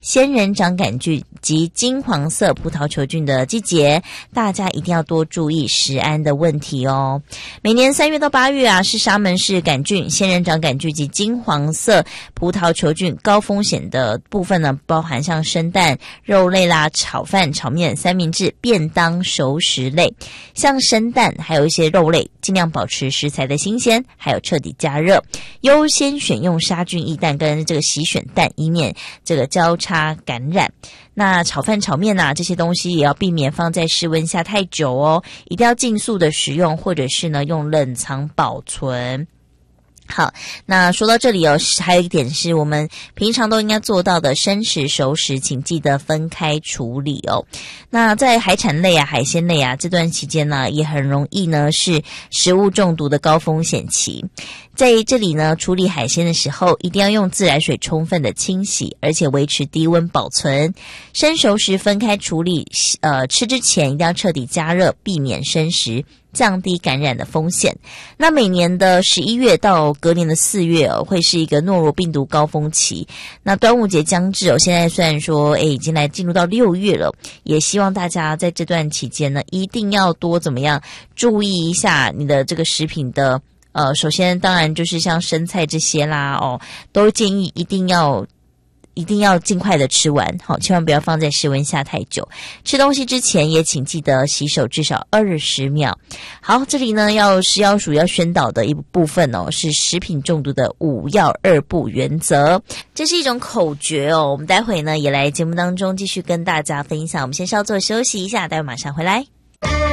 仙人掌杆菌及金黄色葡萄球菌的季节，大家一定要多注意食安的问题哦。每年3月到8月啊，是沙门氏杆菌、仙人掌杆菌及金黄色葡萄球菌高风险的部分呢，包含像生蛋、肉类啦、炒饭、炒面、三明治、便当、熟食类。像生蛋还有一些肉类，尽量保持食材的新鲜，还有彻底加热，优先选用杀菌液蛋跟这个洗选蛋，以免这个交叉感染。那炒饭炒面啊，这些东西也要避免放在室温下太久哦，一定要尽速的食用，或者是呢用冷藏保存。好，那说到这里哦，还有一点是我们平常都应该做到的，生食熟食请记得分开处理哦。那在海产类啊、海鲜类啊这段期间呢，也很容易呢是食物中毒的高风险期。在这里呢，处理海鲜的时候，一定要用自来水充分的清洗，而且维持低温保存。生熟食分开处理，吃之前一定要彻底加热，避免生食，降低感染的风险。那每年的11月到隔年的4月哦，会是一个诺如病毒高峰期。那端午节将至哦，现在虽然说已经进入到6月了，也希望大家在这段期间呢，一定要多怎么样注意一下你的这个食品的首先当然就是像生菜这些啦都建议一定要尽快的吃完，好，千万不要放在室温下太久。吃东西之前也请记得洗手至少20秒。好，这里呢食药署要宣导的一部分是食品中毒的5要2不原则，这是一种口诀我们待会呢也来节目当中继续跟大家分享。我们先稍作休息一下，待会马上回来。